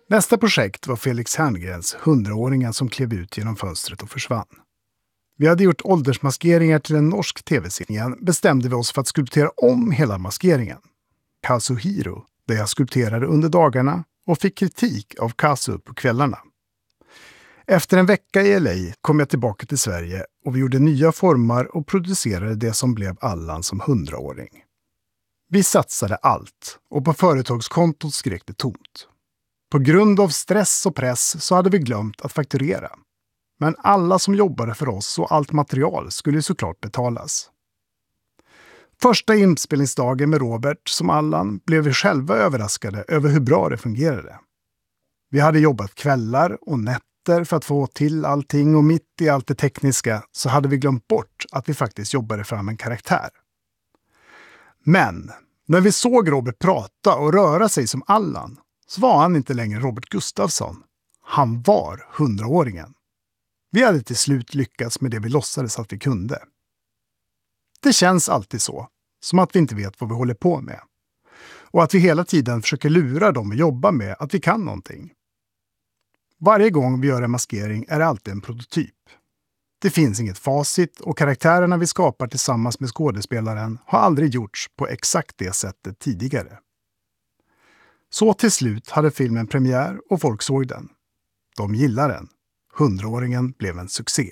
Nästa projekt var Felix Herngrens 100-åringen som klev ut genom fönstret och försvann. Vi hade gjort åldersmaskeringar till en norsk tv-serie. Bestämde vi oss för att skulptera om hela maskeringen. Kazuhiro, där jag skulpterade under dagarna och fick kritik av Kazu på kvällarna. Efter en vecka i LA kom jag tillbaka till Sverige och vi gjorde nya formar och producerade det som blev Allan som 100-åring. Vi satsade allt och på företagskontot skrek det tomt. På grund av stress och press så hade vi glömt att fakturera. Men alla som jobbade för oss och allt material skulle såklart betalas. Första inspelningsdagen med Robert som Allan blev vi själva överraskade över hur bra det fungerade. Vi hade jobbat kvällar och nätter för att få till allting och mitt i allt det tekniska så hade vi glömt bort att vi faktiskt jobbade fram en karaktär. Men när vi såg Robert prata och röra sig som Allan så var han inte längre Robert Gustafsson. Han var 100-åringen. Vi hade till slut lyckats med det vi låtsades att vi kunde. Det känns alltid så, som att vi inte vet vad vi håller på med. Och att vi hela tiden försöker lura dem vi jobbar med att vi kan någonting. Varje gång vi gör en maskering är det alltid en prototyp. Det finns inget facit och karaktärerna vi skapar tillsammans med skådespelaren har aldrig gjorts på exakt det sättet tidigare. Så till slut hade filmen premiär och folk såg den. De gillar den. 100-åringen blev en succé.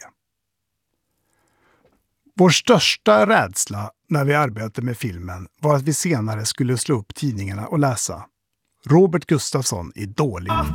Vår största rädsla när vi arbetade med filmen var att vi senare skulle slå upp tidningarna och läsa: Robert Gustafsson i dålig miljö.